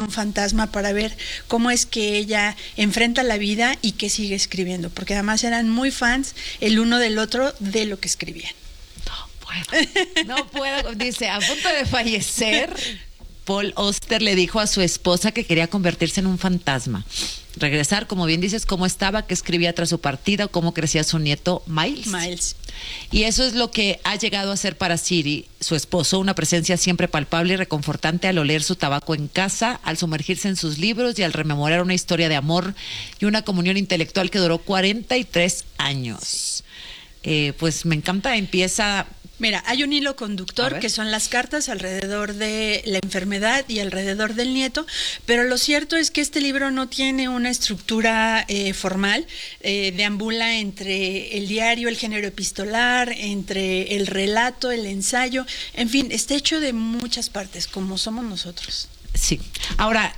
un fantasma para ver cómo es que ella enfrenta la vida y que sigue escribiendo, porque además eran muy fans el uno del otro de lo que escribían. No puedo, dice, a punto de fallecer, Paul Auster le dijo a su esposa que quería convertirse en un fantasma. Regresar, como bien dices, cómo estaba, qué escribía tras su partida, cómo crecía su nieto Miles. Y eso es lo que ha llegado a ser para Siri, su esposo, una presencia siempre palpable y reconfortante al oler su tabaco en casa, al sumergirse en sus libros y al rememorar una historia de amor y una comunión intelectual que duró 43 años. Pues me encanta, empieza... Mira, hay un hilo conductor que son las cartas alrededor de la enfermedad y alrededor del nieto, pero lo cierto es que este libro no tiene una estructura formal, deambula entre el diario, el género epistolar, entre el relato, el ensayo, en fin, está hecho de muchas partes, como somos nosotros. Sí. Ahora,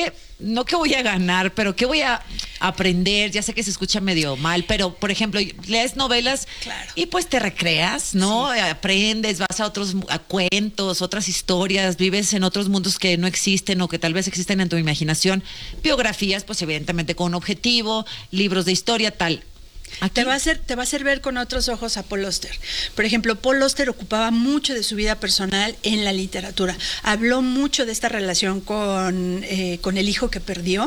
no que voy a ganar, pero ¿qué voy a aprender? Ya sé que se escucha medio mal, pero, por ejemplo, lees novelas y pues te recreas, ¿no? Sí. Aprendes, vas a cuentos, otras historias, vives en otros mundos que no existen o que tal vez existen en tu imaginación. Biografías, pues evidentemente con un objetivo, libros de historia, tal. Te va a hacer ver con otros ojos a Paul Auster. Por ejemplo, Paul Auster ocupaba mucho de su vida personal en la literatura. Habló mucho de esta relación con el hijo que perdió.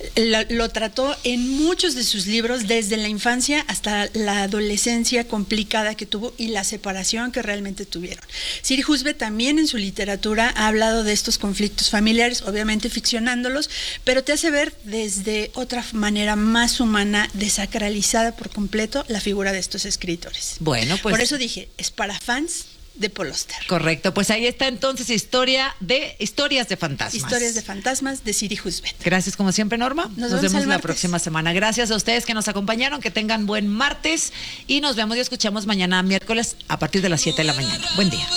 Lo trató en muchos de sus libros, desde la infancia hasta la adolescencia complicada que tuvo y la separación que realmente tuvieron. Siri Husbeth también en su literatura ha hablado de estos conflictos familiares, obviamente ficcionándolos, pero te hace ver desde otra manera más humana, desacralizada por completo la figura de estos escritores. Bueno, pues... Por eso dije, es para fans de Paul Auster. Correcto, pues ahí está entonces Historias de Fantasmas. Historias de Fantasmas de Siri Husbeth. Gracias como siempre, Norma. Nos vemos la próxima semana. Gracias a ustedes que nos acompañaron, que tengan buen martes y nos vemos y escuchamos mañana miércoles a partir de las 7 de la mañana. Buen día.